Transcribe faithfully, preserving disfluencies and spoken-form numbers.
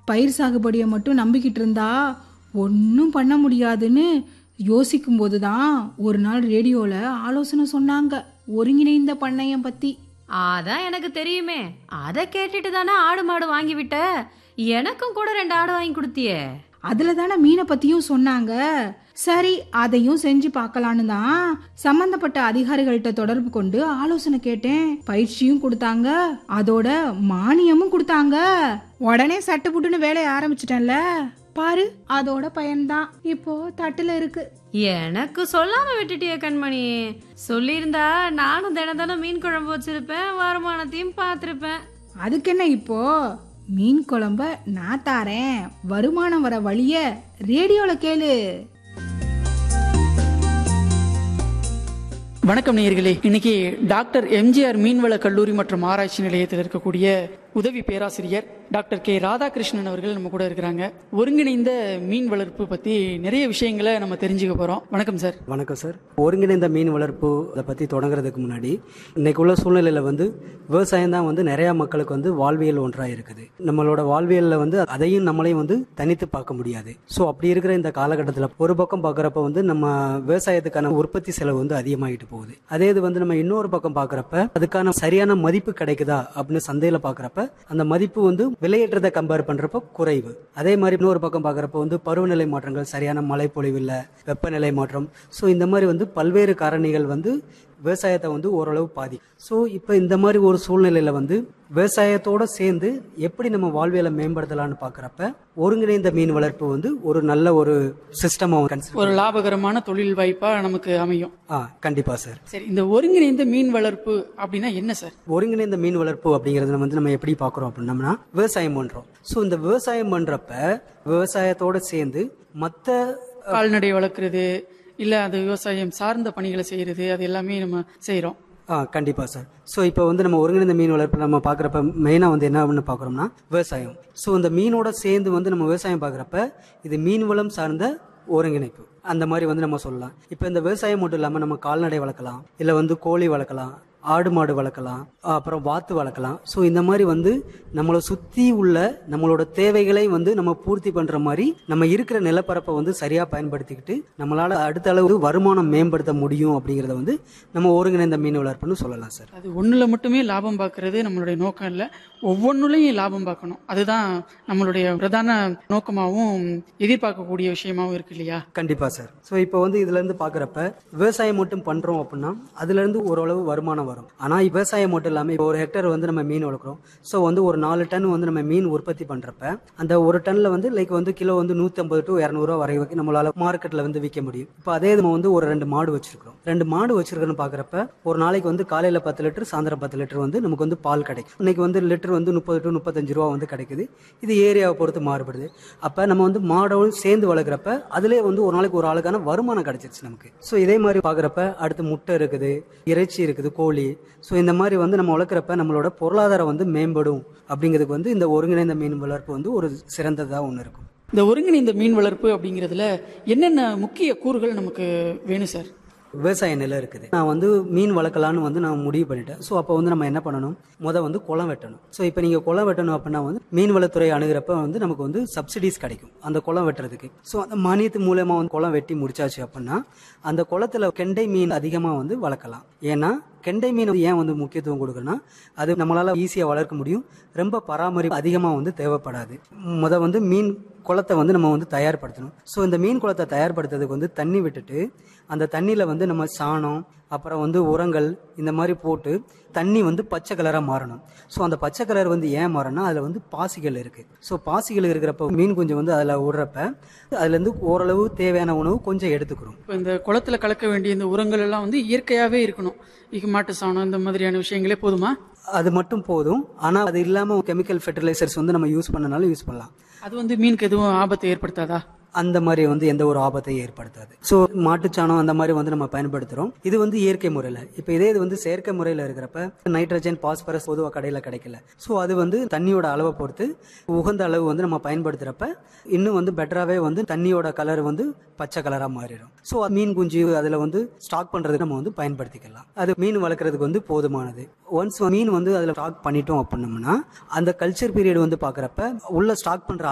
பயிர் சாகுபடியை மட்டும் நம்பிக்கிட்டு இருந்தா ஒன்றும் பண்ண முடியாதுன்னு யோசிக்கும் போது தான் ஒரு நாள் ரேடியோவில் ஆலோசனை சொன்னாங்க ஒருங்கிணைந்த பண்ணையம் பற்றி. அதான் எனக்கு தெரியுமே, அதை கேட்டுட்டு தானே ஆடு மாடு வாங்கி விட்ட. எனக்கும் கூட ரெண்டு ஆடு வாங்கி கொடுத்தியே. அதில் தானே மீனை பற்றியும் சொன்னாங்க. சரி, அதையும் செஞ்சு பார்க்கலான்னு தான் சம்பந்தப்பட்ட அதிகாரிகள்கிட்ட தொடர்பு கொண்டு ஆலோசனை கேட்டேன். பயிற்சியும் கொடுத்தாங்க, அதோட மானியமும் கொடுத்தாங்க. உடனே சட்டு புட்டுன்னு வேலையை ஆரம்பிச்சிட்டேன்ல, பாரு அதோட பயன்தான் இப்போ தட்டுல இருக்கு. எனக்கு சொல்லாம விட்டுட்டிய கண்மணி. சொல்லியிருந்தா நானும் தின தினம் மீன் குழம்பு வச்சிருப்பேன், வருமானத்தையும் பார்த்திருப்பேன். அதுக்கு என்ன இப்போ, மீன் குழம்ப நான் தாரேன், வருமானம் வர வழிய ரேடியோல கேளு. வணக்கம் நேயர்களே, இன்னைக்கு டாக்டர் எம்ஜிஆர் மீன்வள கல்லூரி மற்றும் ஆராய்ச்சி நிலையத்தில் இருக்கக்கூடிய உதவி பேராசிரியர் டாக்டர் கே ராதாகிருஷ்ணன் அவர்கள் நம்ம கூட இருக்கிறாங்க. ஒருங்கிணைந்த மீன் வளர்ப்பு பத்தி நிறைய விஷயங்களை நம்ம தெரிஞ்சுக்க போறோம். வணக்கம் சார். வணக்கம் சார். ஒருங்கிணைந்த மீன் வளர்ப்பு அதை பற்றி தொடங்குறதுக்கு முன்னாடி இன்னைக்கு உள்ள சூழ்நிலையில் வந்து விவசாயம் தான் வந்து நிறையா மக்களுக்கு வந்து வாழ்வியல் ஒன்றாக இருக்குது. நம்மளோட வாழ்வியலில் வந்து அதையும் நம்மளையும் வந்து தனித்து பார்க்க முடியாது. ஸோ அப்படி இருக்கிற இந்த காலகட்டத்தில் ஒரு பக்கம் பார்க்குறப்ப வந்து நம்ம விவசாயத்துக்கான உற்பத்தி செலவு வந்து அதிகமாகிட்டு போகுது. அதே இது வந்து நம்ம இன்னொரு பக்கம் பார்க்குறப்ப அதுக்கான சரியான மதிப்பு கிடைக்குதா அப்படின்னு சந்தையில் பார்க்குறப்ப அந்த மதிப்பு வந்து விலையேற்றத்தை கம்பேர் பண்றப்ப குறைவு. அதே மாதிரி இன்னொரு பக்கம் பார்க்குறப்ப வந்து பருவநிலை மாற்றங்கள், சரியான மழை பொழிவு இல்லை, வெப்பநிலை மாற்றம், ஸோ இந்த மாதிரி வந்து பல்வேறு காரணிகள் வந்து விவசாயத்தை வந்து ஓரளவு பாதி. ஸோ இப்போ இந்த மாதிரி ஒரு சூழ்நிலையில வந்து விவசாயத்தோட சேர்ந்து எப்படி நம்ம வாழ்வியலை மேம்படுத்தலாம்னு பார்க்குறப்ப ஒருங்கிணைந்த மீன் வளர்ப்பு வந்து ஒரு நல்ல ஒரு சிஸ்டமா ஒரு லாபகரமான தொழில் வாய்ப்பா நமக்கு அமையும். ஆ கண்டிப்பா சார். சரி, இந்த ஒருங்கிணைந்த மீன் வளர்ப்பு அப்படின்னா என்ன சார்? ஒருங்கிணைந்த மீன் வளர்ப்பு அப்படிங்கறது வந்து நம்ம எப்படி பார்க்குறோம் அப்படின்னம்னா விவசாயம் பண்றோம். ஸோ இந்த விவசாயம் பண்றப்ப விவசாயத்தோட சேர்ந்து மற்ற கால்நடை வளர்க்குறது இல்லை அது விவசாயம் சார்ந்த பணிகளை செய்கிறது, அது எல்லாமே நம்ம செய்கிறோம். ஆ கண்டிப்பாக சார். ஸோ இப்போ வந்து நம்ம ஒருங்கிணைந்த மீன் வளர்ப்பு நம்ம பார்க்குறப்ப மெயினாக வந்து என்ன அப்படின்னு பார்க்குறோம்னா விவசாயம். ஸோ இந்த மீனோட சேர்ந்து வந்து நம்ம விவசாயம் பார்க்குறப்ப இது மீன் வளம் சார்ந்த ஒருங்கிணைப்பு அந்த மாதிரி வந்து நம்ம சொல்லலாம். இப்போ இந்த விவசாயம் மட்டும் இல்லாமல் நம்ம கால்நடை வளர்க்கலாம், இல்லை வந்து கோழி வளர்க்கலாம், ஆடு மாடு வளர்க்கலாம், அப்புறம் வாத்து வளர்க்கலாம். ஸோ இந்த மாதிரி வந்து நம்மளை சுற்றி உள்ள நம்மளோட தேவைகளை வந்து நம்ம பூர்த்தி பண்ணுற மாதிரி நம்ம இருக்கிற நிலப்பரப்பை வந்து சரியாக பயன்படுத்திக்கிட்டு நம்மளால் அடுத்த அளவு வருமானம் மேம்படுத்த முடியும் அப்படிங்கிறத வந்து நம்ம ஒருங்கிணைந்த மீன் வளர்ப்புன்னு சொல்லலாம் சார். அது ஒன்றில் மட்டுமே லாபம் பார்க்கறது நம்மளுடைய நோக்கம் இல்லை, ஒவ்வொன்றுலையும் லாபம் பார்க்கணும். அதுதான் நம்மளுடைய பிரதான நோக்கமாகவும் எதிர்பார்க்கக்கூடிய விஷயமாகவும் இருக்கு இல்லையா? கண்டிப்பாக சார். ஸோ இப்போ வந்து இதுலேருந்து பார்க்குறப்ப விவசாயம் மட்டும் பண்ணுறோம் அப்படின்னா அதுலேருந்து ஓரளவு வருமானம் வரும். ஆனா விவசாயம் மட்டும் இல்லாம ஒரு ஹெக்டர் வந்து நம்ம மீன் வளர்க்குறோம். ஸோ வந்து ஒரு நாலு டன் வந்து நம்ம மீன் உற்பத்தி பண்றப்ப அந்த ஒரு டன்ல வந்து லைக் வந்து கிலோ வந்து நூத்தி ஐம்பது டு இருநூறு ரூபா வரை வரைக்கும் நம்மளால மார்க்கெட்ல வந்து விற்க முடியும். இப்போ அதே நம்ம வந்து ஒரு ரெண்டு மாடு வச்சிருக்கிறோம். ரெண்டு மாடு வச்சிருக்கோன்னு பாக்குறப்ப ஒரு நாளைக்கு வந்து காலையில பத்து லிட்டர், சாயந்தரம் பத்து லிட்டர் வந்து நமக்கு வந்து பால் கிடைக்கும். இன்னைக்கு வந்து லிட்டர் வந்து முப்பது டு முப்பத்தஞ்சு ரூபா வந்து கிடைக்குது. இது ஏரியாவை பொறுத்து மாறுபடுது. அப்ப நம்ம வந்து மாடோடு சேர்ந்து வளர்க்குறப்ப அதுலேயே வந்து ஒரு நாளைக்கு ஒரு ஆளுக்கான வருமானம் கிடைச்சிருச்சு நமக்கு. ஸோ இதே மாதிரி பாக்குறப்ப அடுத்து முட்டை இருக்குது, இறைச்சி இருக்குது, கோழி. ஸோ இந்த மாதிரி வந்து நம்ம வளர்க்குறப்ப நம்மளோட பொருளாதாரம் வந்து மேம்படும். அப்படிங்கிறதுக்கு வந்து இந்த ஒருங்கிணைந்த மீன் வளர்ப்பு வந்து ஒரு சிறந்ததா ஒன்று இருக்கும். இந்த ஒருங்கிணைந்த மீன் வளர்ப்பு அப்படிங்கிறதுல என்னென்ன முக்கிய கூறுகள் நமக்கு வேணும் சார்? விவசாய நிலம் இருக்குது, நான் வந்து மீன் வளர்க்கலான்னு வந்து நான் முடிவு பண்ணிட்டேன். ஸோ அப்போ வந்து நம்ம என்ன பண்ணணும், முதல் வந்து குளம் வெட்டணும். ஸோ இப்போ நீங்கள் குளம் வெட்டணும் அப்படின்னா வந்து மீன்வளத்துறை அணுகிறப்ப வந்து நமக்கு வந்து சப்சிடிஸ் கிடைக்கும் அந்த குளம் வெட்டுறதுக்கு. ஸோ அந்த மானியத்து மூலமாக வந்து குளம் வெட்டி முடிச்சாச்சு அப்படின்னா அந்த குளத்துல கெண்டை மீன் அதிகமாக வந்து வளர்க்கலாம். ஏன்னா கெண்டை மீன் ஏன் வந்து முக்கியத்துவம் கொடுக்குறேன்னா அது நம்மளால ஈஸியாக வளர்க்க முடியும், ரொம்ப பராமரிப்பு அதிகமாக வந்து தேவைப்படாது. முத வந்து மீன் குளத்தை வந்து நம்ம வந்து தயார்படுத்தணும். ஸோ இந்த மீன் குளத்தை தயார்படுத்துறதுக்கு வந்து தண்ணி விட்டுட்டு அந்த தண்ணியில் வந்து நம்ம சாணம், அப்புறம் வந்து உரங்கள் இந்த மாதிரி போட்டு தண்ணி வந்து பச்சை கலராக மாறணும். ஸோ அந்த பச்சை கலர் வந்து ஏன் மாறணும்னா அதில் வந்து பாசிகள் இருக்குது. ஸோ பாசிகள் இருக்கிறப்ப மீன் கொஞ்சம் வந்து அதில் விடுறப்ப அதுலேருந்து ஓரளவு தேவையான உணவு கொஞ்சம் எடுத்துக்கிறோம். இப்போ இந்த குளத்தில் கலக்க வேண்டிய இந்த உரங்கள் எல்லாம் வந்து இயற்கையாகவே இருக்கணும். இங்கே மாட்டு சாணம் இந்த மாதிரியான விஷயங்களே போதுமா? அது மட்டும் போதும். ஆனால் அது இல்லாமல் கெமிக்கல் ஃபெர்டிலைசர்ஸ் வந்து நம்ம யூஸ் பண்ணனாலும் யூஸ் பண்ணலாம். அது வந்து மீனுக்கு எதுவும் ஆபத்தை ஏற்படுத்தாதா? அந்த மாதிரி வந்து எந்த ஒரு ஆபத்தையும் ஏற்படுத்தாது. ஸோ மாட்டுச்சாணம் அந்த மாதிரி வந்து நம்ம பயன்படுத்துகிறோம். இது வந்து இயற்கை முறையில். இப்போ இதே இது வந்து செயற்கை முறையில் இருக்கிறப்ப நைட்ரஜன், பாஸ்பரஸ் பொதுவாக கடையில் கிடைக்கல. ஸோ அது வந்து தண்ணியோட அளவை பொறுத்து உகந்த அளவு வந்து நம்ம பயன்படுத்துகிறப்ப இன்னும் வந்து பெட்டராகவே வந்து தண்ணியோட கலர் வந்து பச்சை கலராக மாறிடும். ஸோ மீன் குஞ்சு அதில் வந்து ஸ்டாக் பண்ணுறதுக்கு நம்ம வந்து பயன்படுத்திக்கலாம். அது மீன் வளர்க்குறதுக்கு வந்து போதுமானது. ஒன்ஸ் மீன் வந்து அதில் ஸ்டாக் பண்ணிட்டோம் அப்படின்னோம்னா அந்த கல்ச்சர் பீரியட் வந்து பார்க்குறப்ப உள்ள ஸ்டாக் பண்ணுற